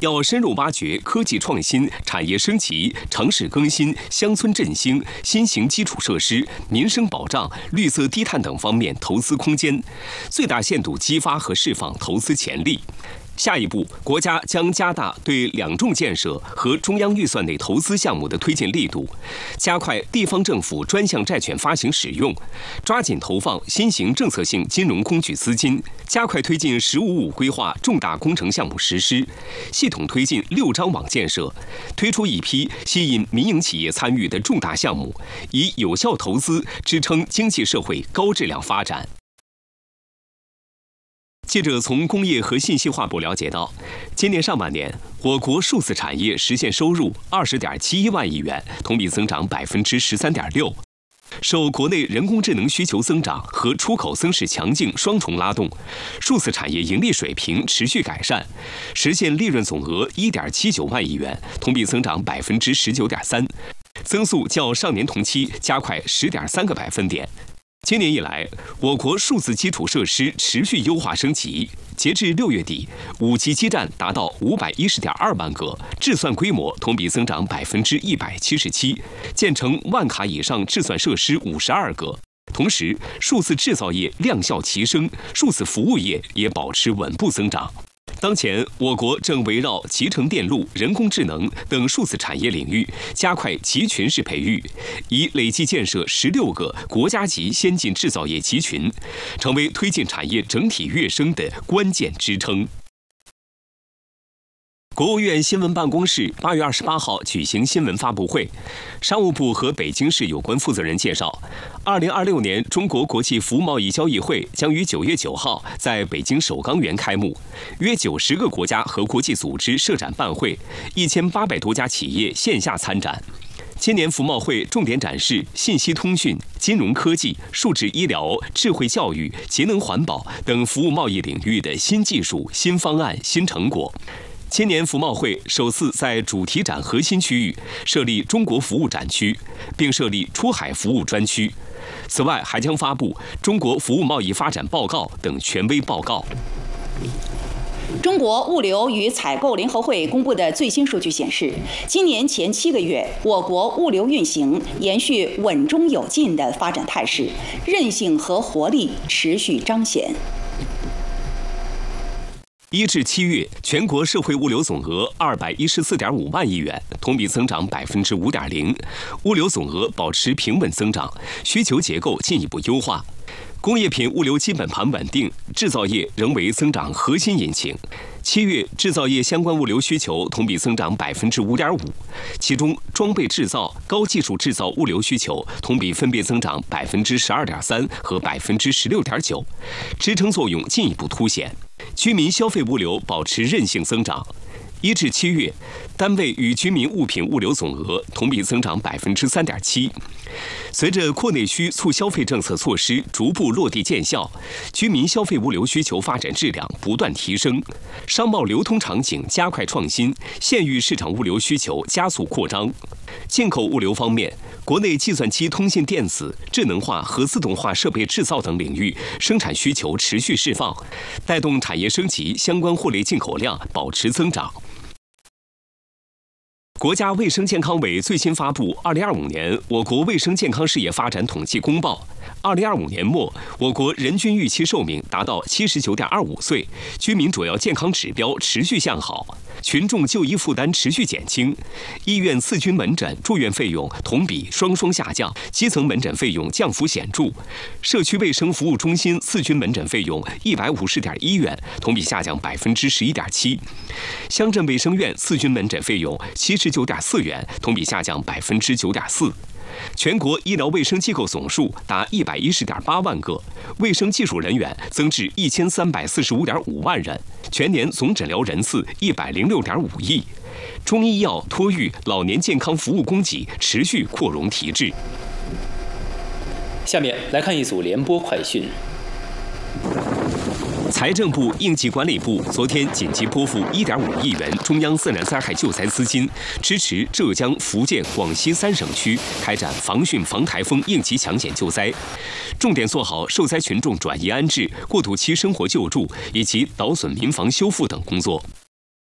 要深入挖掘科技创新、产业升级、城市更新、乡村振兴、新型基础设施、民生保障、绿色低碳等方面投资空间，最大限度激发和释放投资潜力。下一步，国家将加大对两重建设和中央预算内投资项目的推进力度，加快地方政府专项债券发行使用，抓紧投放新型政策性金融工具资金，加快推进“十五五”规划重大工程项目实施，系统推进6张网建设，推出一批吸引民营企业参与的重大项目，以有效投资支撑经济社会高质量发展。记者从工业和信息化部了解到，今年上半年，我国数字产业实现收入20.71万亿元，同比增长13.6%。受国内人工智能需求增长和出口增势强劲双重拉动，数字产业盈利水平持续改善，实现利润总额1.79万亿元，同比增长19.3%，增速较上年同期加快10.3个百分点。今年以来，我国数字基础设施持续优化升级。截至6月底，5G 基站达到510.2万个，制算规模同比增长177%，建成万卡以上制算设施52个。同时，数字制造业量效齐升，数字服务业也保持稳步增长。当前，我国正围绕集成电路、人工智能等数字产业领域加快集群式培育，已累计建设16个国家级先进制造业集群，成为推进产业整体跃升的关键支撑。国务院新闻办公室8月28号举行新闻发布会，商务部和北京市有关负责人介绍，2026年中国国际服务贸易交易会将于9月9号在北京首钢园开幕，约90个国家和国际组织设展办会，1800多家企业线下参展。今年服贸会重点展示信息通讯、金融科技、数字医疗、智慧教育、节能环保等服务贸易领域的新技术、新方案、新成果。今年服贸会首次在主题展核心区域设立中国服务展区，并设立出海服务专区。此外，还将发布中国服务贸易发展报告等权威报告。 中国物流与采购联合会公布的最新数据显示，今年前7个月，我国物流运行延续稳中有进的发展态势，韧性和活力持续彰显。 1至7月，全国社会物流总额214.5万亿元，同比增长5.0%，物流总额保持平稳增长，需求结构进一步优化。工业品物流基本盘稳定，制造业仍为增长核心引擎。7月制造业相关物流需求同比增长5.5%，其中装备制造、高技术制造物流需求同比分别增长12.3%和16.9%，支撑作用进一步凸显。居民消费物流保持韧性增长。1至7月，单位与居民物品物流总额同比增长3.7%。随着扩内需促消费政策措施逐步落地见效，居民消费物流需求发展质量不断提升，商贸流通场景加快创新，县域市场物流需求加速扩张。进口物流方面，国内计算机通信电子、智能化和自动化设备制造等领域生产需求持续释放，带动产业升级相关货类进口量保持增长。国家卫生健康委最新发布2025年我国卫生健康事业发展统计公报。2025年末，我国人均预期寿命达到79.25岁，居民主要健康指标持续向好，群众就医负担持续减轻，医院次均门诊住院费用同比双下降，基层门诊费用降幅显著，社区卫生服务中心次均门诊费用150.1元，同比下降11.7%，乡镇卫生院次均门诊费用79.4元，同比下降9.4%。全国医疗卫生机构总数达110.8万个，卫生技术人员增至1345.5万人，全年总诊疗人次106.5亿。中医药、托育、老年健康服务供给持续扩容提质。 下面来看一组联播快讯。 财政部、应急管理部昨天紧急拨付1.5亿元中央自然灾害救灾资金，支持浙江、福建、广西3省区开展防汛防台风应急抢险救灾，重点做好受灾群众转移安置、过渡期生活救助以及劳损民房修复等工作。